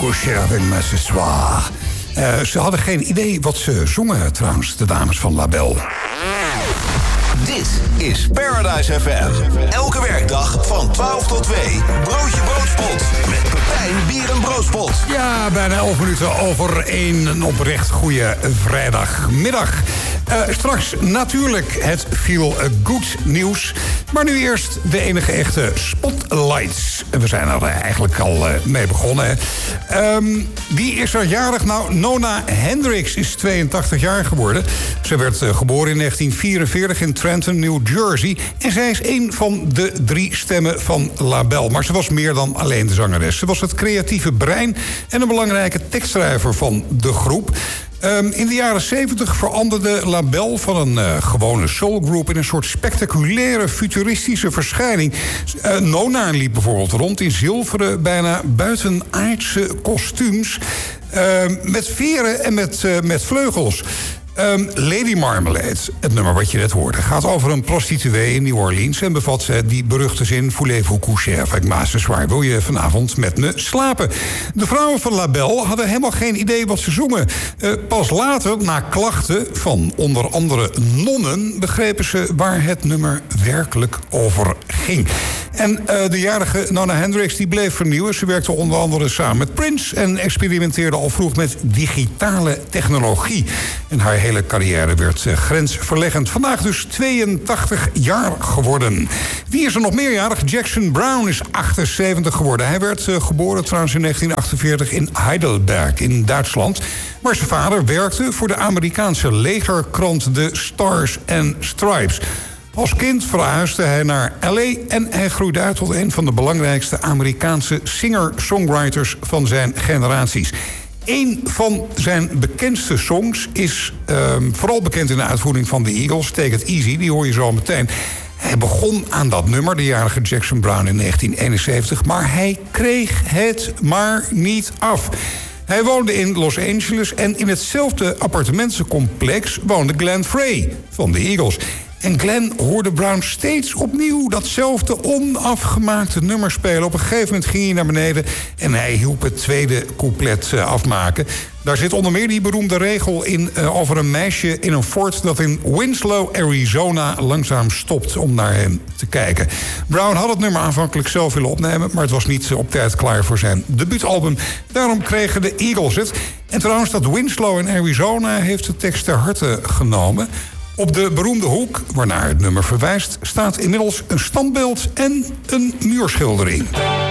coucher avec ma ce soir. Ze hadden geen idee wat ze zongen trouwens, de dames van Label. Dit is Paradise FM. Elke werkdag van 12 tot 2. Broodje Broodspot. Met Pepijn Bier en Broodspot. Ja, bijna 11 minuten over 1. Een oprecht goede vrijdagmiddag. Straks natuurlijk het Feel Good nieuws. Maar nu eerst de enige echte Spotlights. We zijn er eigenlijk al mee begonnen. Wie is er jarig? Nou, Nona Hendrix is 82 jaar geworden. Ze werd geboren in 1944 in Trenton, New Jersey. En zij is een van de 3 stemmen van Label. Maar ze was meer dan alleen de zangeres. Ze was het creatieve brein en een belangrijke tekstschrijver van de groep. In de jaren 70 veranderde Label van een gewone soulgroep in een soort spectaculaire, futuristische verschijning. Nona liep bijvoorbeeld rond in zilveren, bijna buitenaardse kostuums. Met veren en met vleugels. Lady Marmalade, het nummer wat je net hoorde, gaat over een prostituee in New Orleans en bevat die beruchte zin: Voulez-vous coucher avec ma ce soir? Wil je vanavond met me slapen? De vrouwen van Label hadden helemaal geen idee wat ze zongen. Pas later, na klachten van onder andere nonnen, begrepen ze waar het nummer werkelijk over ging. En de jarige Nona Hendrix die bleef vernieuwen. Ze werkte onder andere samen met Prince en experimenteerde al vroeg met digitale technologie. En haar hele carrière werd grensverleggend. Vandaag dus 82 jaar geworden. Wie is er nog meerjarig? Jackson Browne is 78 geworden. Hij werd geboren trouwens in 1948 in Heidelberg in Duitsland. Maar zijn vader werkte voor de Amerikaanse legerkrant The Stars and Stripes. Als kind verhuisde hij naar L.A. en hij groeide uit tot een van de belangrijkste Amerikaanse singer-songwriters van zijn generaties. Een van zijn bekendste songs is vooral bekend in de uitvoering van de Eagles, Take It Easy, die hoor je zo meteen. Hij begon aan dat nummer, de jarige Jackson Browne, in 1971, maar hij kreeg het maar niet af. Hij woonde in Los Angeles en in hetzelfde appartementencomplex woonde Glenn Frey van de Eagles. En Glenn hoorde Browne steeds opnieuw datzelfde onafgemaakte nummer spelen. Op een gegeven moment ging hij naar beneden en hij hielp het tweede couplet afmaken. Daar zit onder meer die beroemde regel in over een meisje in een fort dat in Winslow, Arizona langzaam stopt om naar hem te kijken. Browne had het nummer aanvankelijk zelf willen opnemen, maar het was niet op tijd klaar voor zijn debuutalbum. Daarom kregen de Eagles het. En trouwens, dat Winslow in Arizona heeft de tekst ter harte genomen. Op de beroemde hoek, waarnaar het nummer verwijst, staat inmiddels een standbeeld en een muurschildering.